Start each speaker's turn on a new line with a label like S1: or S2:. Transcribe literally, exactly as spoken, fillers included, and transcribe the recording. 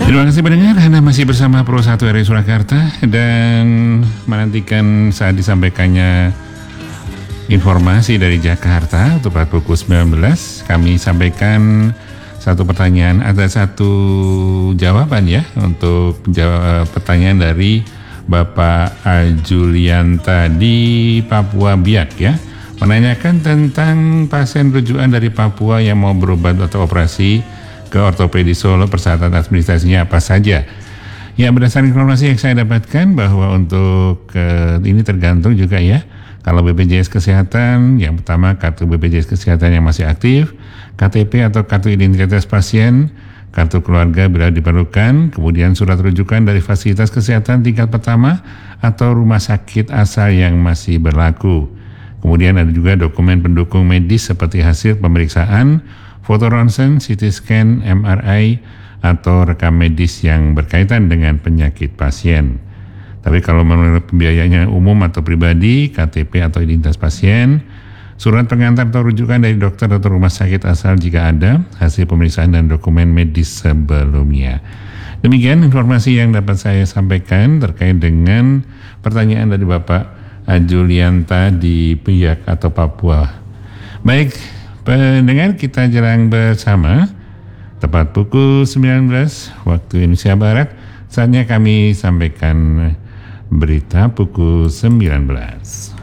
S1: Terima kasih pendengar, Anda masih bersama Pro satu R I Surakarta dan menantikan saat disampaikannya informasi dari Jakarta tepat pukul sembilan belas. Kami sampaikan satu pertanyaan, ada satu jawaban ya untuk jawab pertanyaan dari Bapak Julianta di Papua Biak ya, menanyakan tentang pasien rujukan dari Papua yang mau berobat atau operasi ke ortopedis Solo, persyaratan administrasinya apa saja. Ya, berdasarkan informasi yang saya dapatkan bahwa untuk uh, ini tergantung juga ya. Kalau B P J S Kesehatan, yang pertama kartu B P J S Kesehatan yang masih aktif, K T P atau kartu identitas pasien, kartu keluarga bila diperlukan, kemudian surat rujukan dari fasilitas kesehatan tingkat pertama atau rumah sakit asal yang masih berlaku. Kemudian ada juga dokumen pendukung medis seperti hasil pemeriksaan, foto ronsen, C T scan, M R I, atau rekam medis yang berkaitan dengan penyakit pasien. Tapi kalau menurut pembiayanya umum atau pribadi, K T P atau identitas pasien, surat pengantar atau rujukan dari dokter atau rumah sakit asal jika ada, hasil pemeriksaan dan dokumen medis sebelumnya. Demikian informasi yang dapat saya sampaikan terkait dengan pertanyaan dari Bapak Julianta di Biak atau Papua. Baik, pendengar, kita jalan bersama tepat pukul sembilan belas waktu Indonesia Barat. Saatnya kami sampaikan berita pukul sembilan belas.